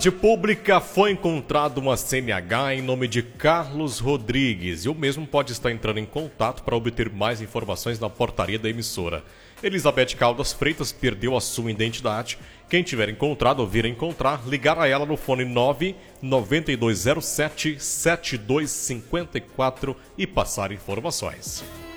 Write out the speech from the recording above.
De pública foi encontrado uma CNH em nome de Carlos Rodrigues e o mesmo pode estar entrando em contato para obter mais informações na portaria da emissora. Elizabeth Caldas Freitas perdeu a sua identidade. Quem tiver encontrado ou vir a encontrar, ligar a ela no fone 99207-7254 e passar informações.